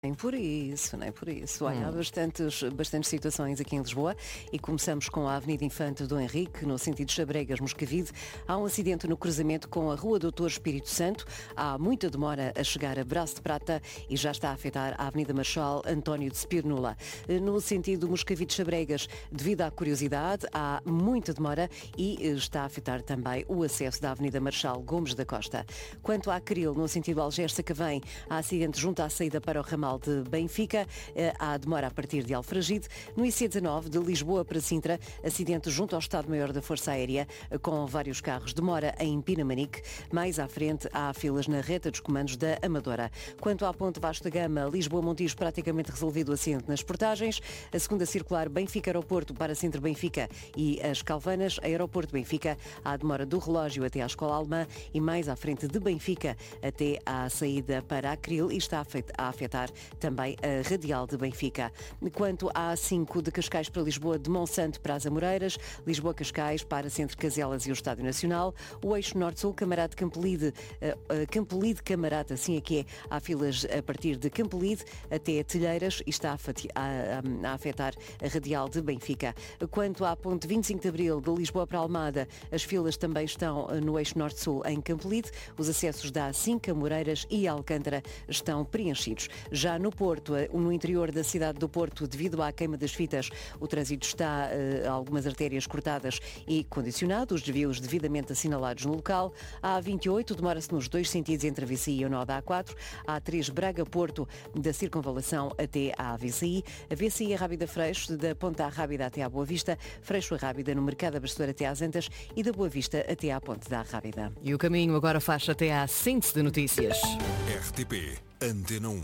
Nem por isso, nem por isso. Olha, há bastantes situações aqui em Lisboa e começamos com a Avenida Infante do Henrique, no sentido Xabregas-Moscavide. Há um acidente no cruzamento com a Rua Doutor Espírito Santo. Há muita demora a chegar a Braço de Prata e já está a afetar a Avenida Marechal António de Spínola. No sentido Moscavide-Xabregas, devido à curiosidade, há muita demora e está a afetar também o acesso da Avenida Marechal Gomes da Costa. Quanto à Cril, no sentido Algés-Sacavém, há acidente junto à saída para o ramal de Benfica, há demora a partir de Alfragide. No IC19 de Lisboa para Sintra, acidente junto ao Estado-Maior da Força Aérea com vários carros, demora em Pinamanique. Mais à frente há filas na reta dos comandos da Amadora. Quanto à ponte Vasco da Gama, Lisboa-Montijo, praticamente resolvido o acidente nas portagens. A segunda circular Benfica-Aeroporto para Sintra-Benfica e as Calvanas, Aeroporto-Benfica, há demora do relógio até à Escola Alemã e mais à frente de Benfica até à saída para Acril e está a afetar também a Radial de Benfica. Quanto à A5 de Cascais para Lisboa, de Monsanto para as Amoreiras, Lisboa-Cascais para Centro Caselas e o Estádio Nacional, o eixo Norte-Sul, Camarate Campolide, Campolide-Camarate, assim é que é, há filas a partir de Campolide até Telheiras e está a afetar a Radial de Benfica. Quanto à ponte 25 de Abril de Lisboa para Almada, as filas também estão no eixo Norte-Sul em Campolide, os acessos da A5, Amoreiras e Alcântara estão preenchidos. Já no Porto, no interior da cidade do Porto, devido à queima das fitas, o trânsito está algumas artérias cortadas e condicionado, os desvios devidamente assinalados no local. A A28 demora-se nos dois sentidos entre a VCI e o nó da A4. A A3 Braga-Porto, da Circunvalação até à VCI. A VCI Rábida Freixo, da Ponta Rábida até à Boa Vista. Freixo Rábida no Mercado Abastador até às Antas e da Boa Vista até à Ponte da Rábida. E o caminho agora faz até à síntese de notícias. RTP Antena 1.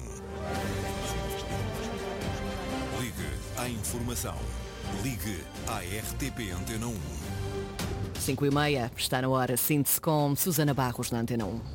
Ligue à informação. Ligue à RTP Antena 1. 5h30, está na hora. Síntese com Susana Barros na Antena 1.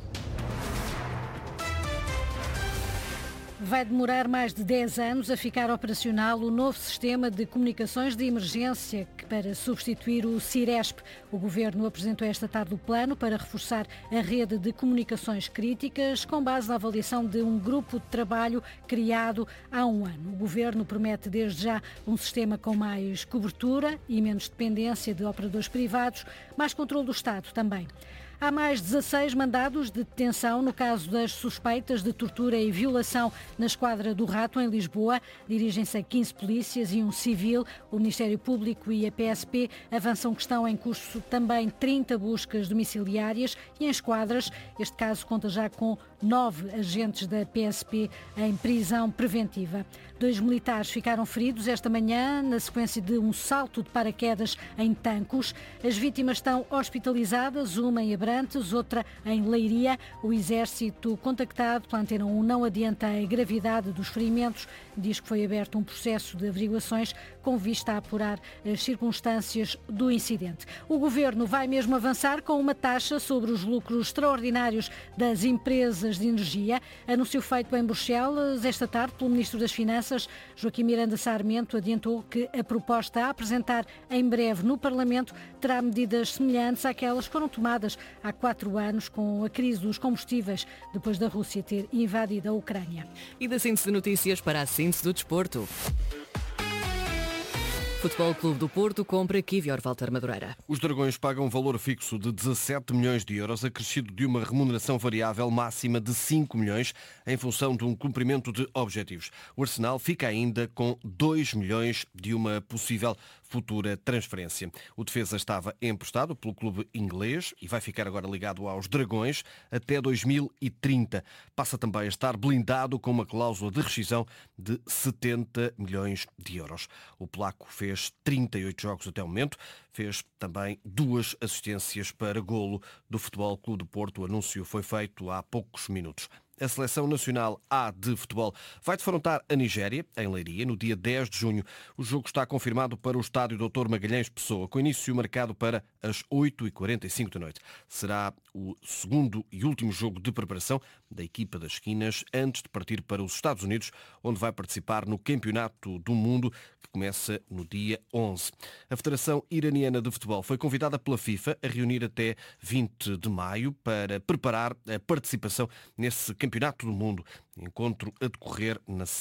Vai demorar mais de 10 anos a ficar operacional o novo sistema de comunicações de emergência para substituir o Ciresp. O Governo apresentou esta tarde o plano para reforçar a rede de comunicações críticas com base na avaliação de um grupo de trabalho criado há um ano. O Governo promete desde já um sistema com mais cobertura e menos dependência de operadores privados, mais controle do Estado também. Há mais 16 mandados de detenção no caso das suspeitas de tortura e violação na Esquadra do Rato, em Lisboa. Dirigem-se a 15 polícias e um civil. O Ministério Público e a PSP avançam que estão em curso também 30 buscas domiciliárias e em esquadras. Este caso conta já com 9 agentes da PSP em prisão preventiva. 2 militares ficaram feridos esta manhã na sequência de um salto de paraquedas em Tancos. As vítimas estão hospitalizadas, uma em Abrantes, outra em Leiria. O Exército, contactado pela Antena 1, não adianta a gravidade dos ferimentos. Diz que foi aberto um processo de averiguações com vista a apurar as circunstâncias do incidente. O Governo vai mesmo avançar com uma taxa sobre os lucros extraordinários das empresas de energia. Anúncio feito em Bruxelas esta tarde pelo Ministro das Finanças, Joaquim Miranda Sarmento, adiantou que a proposta a apresentar em breve no Parlamento terá medidas semelhantes àquelas que foram tomadas há 4 anos com a crise dos combustíveis, depois da Rússia ter invadido a Ucrânia. E da síntese de notícias para a síntese do desporto. Futebol Clube do Porto compra Kiwior Walter Madureira. Os Dragões pagam um valor fixo de 17 milhões de euros, acrescido de uma remuneração variável máxima de 5 milhões, em função de um cumprimento de objetivos. O Arsenal fica ainda com 2 milhões de uma possível futura transferência. O defesa estava emprestado pelo clube inglês e vai ficar agora ligado aos Dragões até 2030. Passa também a estar blindado com uma cláusula de rescisão de 70 milhões de euros. O polaco fez 38 jogos até o momento, fez também 2 assistências para golo do Futebol Clube do Porto. O anúncio foi feito há poucos minutos. A Seleção Nacional A de Futebol vai defrontar a Nigéria, em Leiria, no dia 10 de junho. O jogo está confirmado para o estádio Dr. Magalhães Pessoa, com início marcado para as 8h45 da noite. Será o segundo e último jogo de preparação da equipa das esquinas antes de partir para os Estados Unidos, onde vai participar no Campeonato do Mundo, que começa no dia 11. A Federação Iraniana de Futebol foi convidada pela FIFA a reunir até 20 de maio para preparar a participação nesse Campeonato do Mundo, encontro a decorrer na